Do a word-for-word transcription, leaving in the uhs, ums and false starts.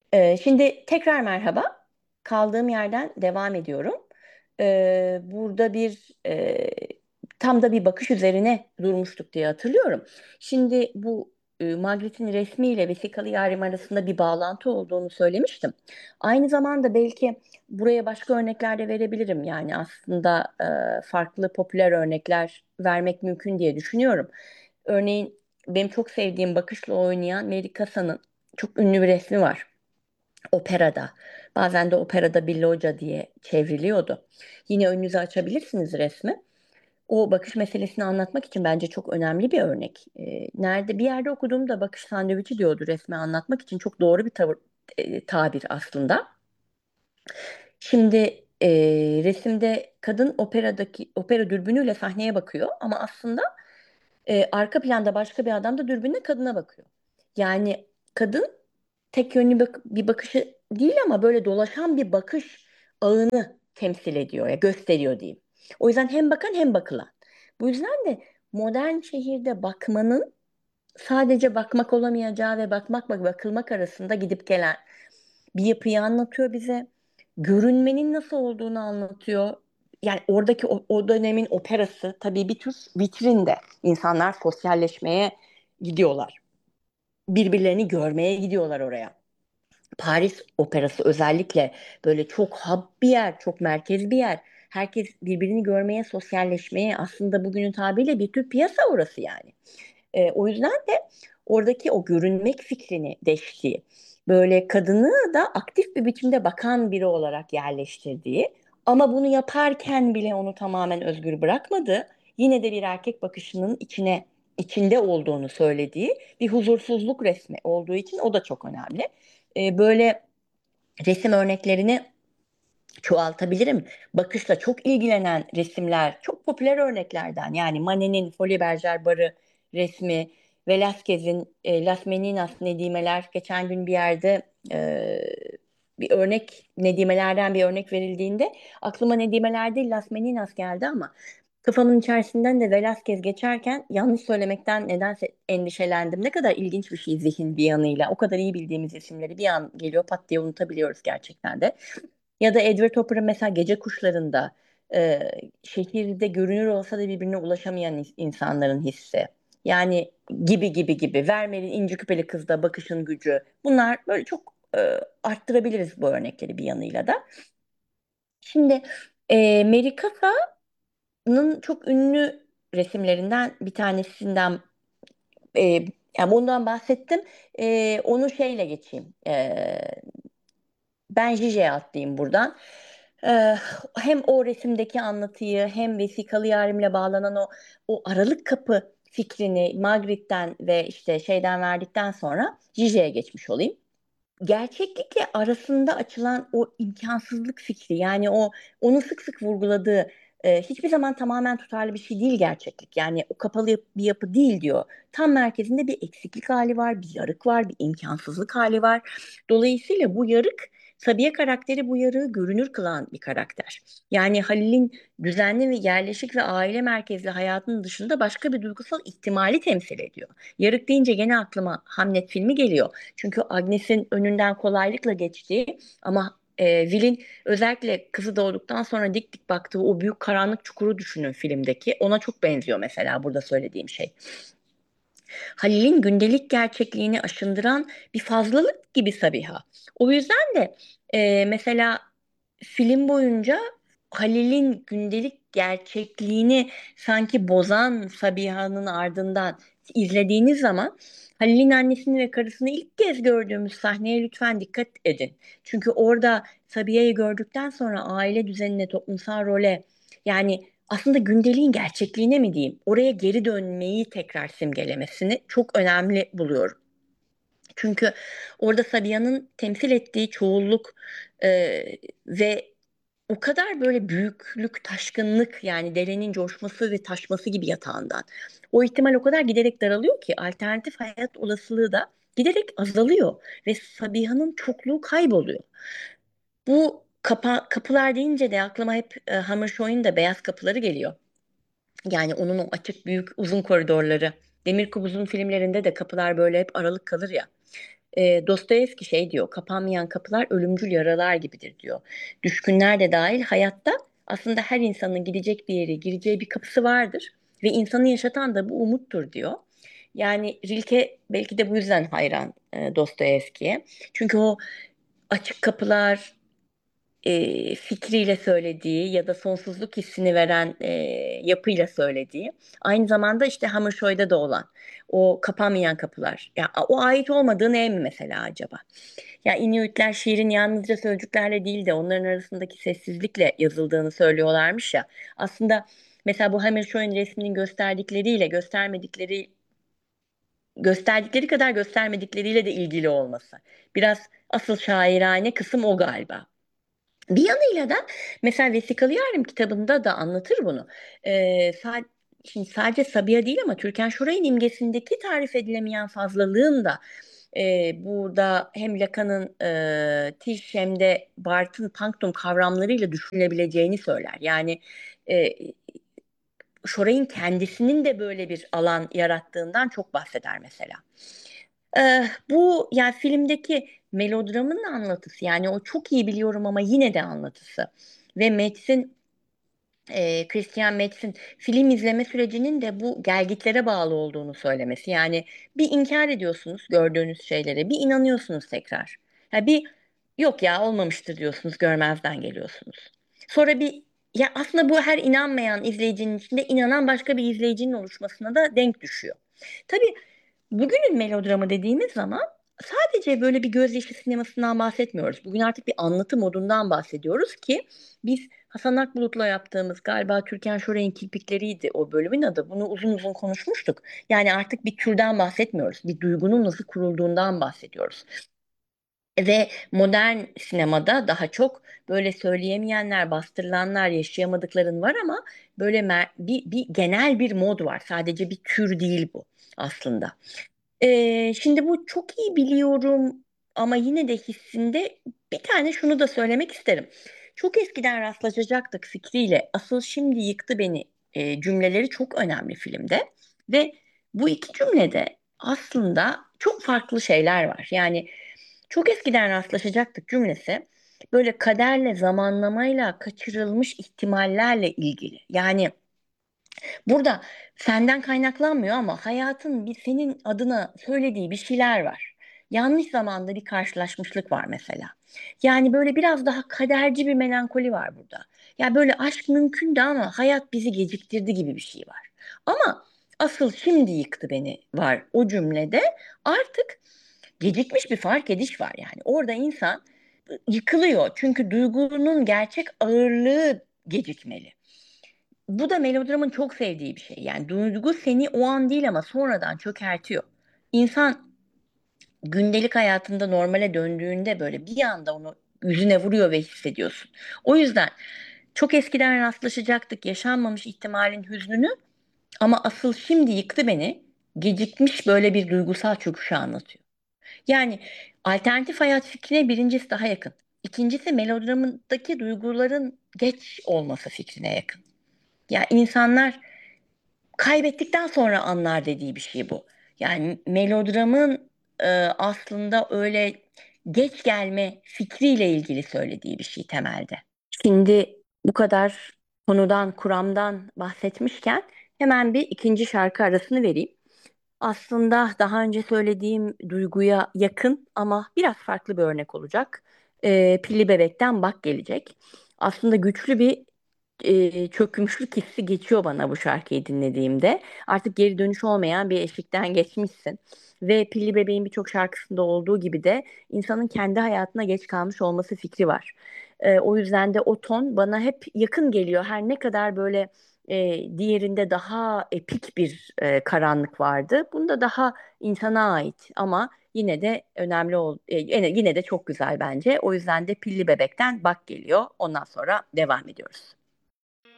Ee, şimdi tekrar merhaba. Kaldığım yerden devam ediyorum. Ee, burada bir e, tam da bir bakış üzerine durmuştuk diye hatırlıyorum. Şimdi bu e, Magritte'in resmiyle vesikalı yarim arasında bir bağlantı olduğunu söylemiştim. Aynı zamanda belki buraya başka örnekler de verebilirim. Yani aslında e, farklı popüler örnekler vermek mümkün diye düşünüyorum. Örneğin benim çok sevdiğim bakışla oynayan Mary Cassatt'ın çok ünlü bir resmi var. Operada. Bazen de operada bir loca diye çevriliyordu. Yine önünüze açabilirsiniz resmi. O bakış meselesini anlatmak için bence çok önemli bir örnek. Ee, nerede bir yerde okuduğumda bakış sandviçi diyordu resmi anlatmak için çok doğru bir tavır, e, tabir aslında. Şimdi e, resimde kadın operadaki opera dürbünüyle sahneye bakıyor ama aslında e, arka planda başka bir adam da dürbünle kadına bakıyor. Yani kadın tek yönlü bak- bir bakışı değil ama böyle dolaşan bir bakış ağını temsil ediyor ya gösteriyor diyeyim. O yüzden hem bakan hem bakılan. Bu yüzden de modern şehirde bakmanın sadece bakmak olamayacağı ve bakmakla bakılmak arasında gidip gelen bir yapıyı anlatıyor bize. Görünmenin nasıl olduğunu anlatıyor. Yani oradaki o, o dönemin operası tabii bir tür vitrinde. İnsanlar sosyalleşmeye gidiyorlar. Birbirlerini görmeye gidiyorlar oraya. Paris Operası özellikle böyle çok hub bir yer, çok merkez bir yer. Herkes birbirini görmeye, sosyalleşmeye aslında bugünün tabiriyle bir tür piyasa orası yani. E, o yüzden de oradaki o görünmek fikrini deştiği, böyle kadını da aktif bir biçimde bakan biri olarak yerleştirdiği ama bunu yaparken bile onu tamamen özgür bırakmadı. Yine de bir erkek bakışının içine içinde olduğunu söylediği bir huzursuzluk resmi olduğu için o da çok önemli. E, böyle resim örneklerini çoğaltabilirim. Bakışla çok ilgilenen resimler, çok popüler örneklerden. Yani Manet'in Folies Bergère barı resmi, Velázquez'in e, Las Meninas Nedimeler. Geçen gün bir yerde e, bir örnek, Nedimelerden bir örnek verildiğinde aklıma Nedimeler değil Las Meninas geldi ama kafamın içerisinden de Velázquez geçerken yanlış söylemekten nedense endişelendim. Ne kadar ilginç bir şey zihin bir yanıyla. O kadar iyi bildiğimiz isimleri bir an geliyor pat diye unutabiliyoruz gerçekten de. Ya da Edward Hopper'ın mesela Gece Kuşları'nda e, şehirde görünür olsa da birbirine ulaşamayan ins- insanların hissi. Yani gibi gibi gibi. Vermeer'in İnci Küpeli Kız'da bakışın gücü. Bunlar böyle çok e, arttırabiliriz bu örnekleri bir yanıyla da. Şimdi e, Mary Cassa'nın çok ünlü resimlerinden bir tanesinden e, yani bundan bahsettim. E, onu şeyle geçeyim. E, Ben Jije'ye atlayayım buradan. Ee, Hem o resimdeki anlatıyı hem vesikalı yarimle bağlanan o, o aralık kapı fikrini Magritte'den ve işte şeyden verdikten sonra Jije'ye geçmiş olayım. Gerçeklikle arasında açılan o imkansızlık fikri yani o onu sık sık vurguladığı e, hiçbir zaman tamamen tutarlı bir şey değil gerçeklik. Yani o kapalı yap- bir yapı değil diyor. Tam merkezinde bir eksiklik hali var, bir yarık var, bir imkansızlık hali var. Dolayısıyla bu yarık Sabiha karakteri bu yarığı görünür kılan bir karakter. Yani Halil'in düzenli ve yerleşik ve aile merkezli hayatının dışında başka bir duygusal ihtimali temsil ediyor. Yarık deyince gene aklıma Hamlet filmi geliyor. Çünkü Agnes'in önünden kolaylıkla geçtiği ama e, Will'in özellikle kızı doğduktan sonra dik dik baktığı o büyük karanlık çukuru düşünün filmdeki. Ona çok benziyor mesela burada söylediğim şey. Halil'in gündelik gerçekliğini aşındıran bir fazlalık gibi Sabiha. O yüzden de e, mesela film boyunca Halil'in gündelik gerçekliğini sanki bozan Sabiha'nın ardından izlediğiniz zaman Halil'in annesini ve karısını ilk kez gördüğümüz sahneye lütfen dikkat edin. Çünkü orada Sabiha'yı gördükten sonra aile düzenine, toplumsal role yani aslında gündeliğin gerçekliğine mi diyeyim, oraya geri dönmeyi tekrar simgelemesini çok önemli buluyorum. Çünkü orada Sabiha'nın temsil ettiği çoğulluk e, ve o kadar böyle büyüklük, taşkınlık yani derenin coşması ve taşması gibi yatağından. O ihtimal o kadar giderek daralıyor ki alternatif hayat olasılığı da giderek azalıyor ve Sabiha'nın çokluğu kayboluyor. Bu kapa kapılar deyince de aklıma hep e, Hammershaw'in de Beyaz Kapıları geliyor. Yani onun o açık büyük uzun koridorları. Demir Kubuz'un filmlerinde de kapılar böyle hep aralık kalır ya. E, Dostoyevski şey diyor, kapanmayan kapılar ölümcül yaralar gibidir diyor. Düşkünler de dahil hayatta aslında her insanın gidecek bir yere, gireceği bir kapısı vardır ve insanı yaşatan da bu umuttur diyor. Yani Rilke belki de bu yüzden hayran e, Dostoyevski'ye. Çünkü o açık kapılar, e, fikriyle söylediği ya da sonsuzluk hissini veren e, yapıyla söylediği. Aynı zamanda işte Hammershøi'de de olan o kapanmayan kapılar. Ya o ait olmadığı neye mi mesela acaba? Ya Inuitler şiirin yalnızca sözcüklerle değil de onların arasındaki sessizlikle yazıldığını söylüyorlarmış ya. Aslında mesela bu Hammershøi'nin resminin gösterdikleriyle göstermedikleri gösterdikleri kadar göstermedikleriyle de ilgili olması. Biraz asıl şairane kısım o galiba. Bir yanıyla da mesela Vesikalı Yarim kitabında da anlatır bunu. Ee, sa- Şimdi sadece Sabiha değil ama Türkan Şoray'ın imgesindeki tarif edilemeyen fazlalığın da e, burada hem Lacan'ın e, Tisch hem de Barthes'ın Punctum kavramlarıyla düşünülebileceğini söyler. Yani e, Şoray'ın kendisinin de böyle bir alan yarattığından çok bahseder mesela. Ee, bu yani filmdeki melodramın anlatısı, yani o çok iyi biliyorum ama yine de anlatısı ve Metsin, e, Christian Metz'in film izleme sürecinin de bu gelgitlere bağlı olduğunu söylemesi. Yani bir inkar ediyorsunuz gördüğünüz şeylere, bir inanıyorsunuz tekrar. Ya bir yok ya olmamıştır diyorsunuz, görmezden geliyorsunuz. Sonra bir ya aslında bu her inanmayan izleyicinin içinde inanan başka bir izleyicinin oluşmasına da denk düşüyor. Tabii bugünün melodramı dediğimiz zaman sadece böyle bir gözyaşı sinemasından bahsetmiyoruz. Bugün artık bir anlatı modundan bahsediyoruz ki biz Hasan Akbulut'la yaptığımız, galiba Türkan Şoray'ın Kirpikleriydi o bölümün adı. Bunu uzun uzun konuşmuştuk. Yani artık bir türden bahsetmiyoruz. Bir duygunun nasıl kurulduğundan bahsediyoruz. Ve modern sinemada daha çok böyle söyleyemeyenler, bastırılanlar, yaşayamadıkların var ama böyle mer- bir, bir genel bir mod var. Sadece bir tür değil bu aslında. Ee, şimdi bu çok iyi biliyorum ama yine de hissinde bir tane şunu da söylemek isterim. Çok eskiden rastlaşacaktık fikriyle asıl şimdi yıktı beni e, cümleleri çok önemli filmde ve bu iki cümlede aslında çok farklı şeyler var. Yani çok eskiden rastlaşacaktık cümlesi böyle kaderle, zamanlamayla, kaçırılmış ihtimallerle ilgili. Yani burada senden kaynaklanmıyor ama hayatın bir senin adına söylediği bir şeyler var. Yanlış zamanda bir karşılaşmışlık var mesela. Yani böyle biraz daha kaderci bir melankoli var burada. Ya böyle aşk mümkündü ama hayat bizi geciktirdi gibi bir şey var. Ama asıl şimdi yıktı beni var o cümlede, artık gecikmiş bir fark ediş var yani. Orada insan yıkılıyor çünkü duygunun gerçek ağırlığı gecikmeli. Bu da melodramın çok sevdiği bir şey. Yani duygu seni o an değil ama sonradan çökertiyor. İnsan gündelik hayatında normale döndüğünde böyle bir anda onu yüzüne vuruyor ve hissediyorsun. O yüzden çok eskiden rastlaşacaktık yaşanmamış ihtimalin hüznünü ama asıl şimdi yıktı beni, gecikmiş böyle bir duygusal çöküşü anlatıyor. Yani alternatif hayat fikrine birincisi daha yakın. İkincisi melodramındaki duyguların geç olması fikrine yakın. Ya insanlar kaybettikten sonra anlar dediği bir şey bu. Yani melodramın e, aslında öyle geç gelme fikriyle ilgili söylediği bir şey temelde. Şimdi bu kadar konudan, kuramdan bahsetmişken hemen bir ikinci şarkı arasını vereyim. Aslında daha önce söylediğim duyguya yakın ama biraz farklı bir örnek olacak. Ee, Pilli Bebek'ten Bak gelecek. Aslında güçlü bir e, çökmüşlük hissi geçiyor bana bu şarkıyı dinlediğimde. Artık geri dönüş olmayan bir eşikten geçmişsin. Ve Pilli Bebek'in birçok şarkısında olduğu gibi de insanın kendi hayatına geç kalmış olması fikri var. Ee, o yüzden de o ton bana hep yakın geliyor. Her ne kadar böyle e, diğerinde daha epik bir e, karanlık vardı. Bunda daha insana ait ama yine de önemli ol, e, yine yine de çok güzel bence. O yüzden de Pilli Bebek'ten Bak geliyor. Ondan sonra devam ediyoruz.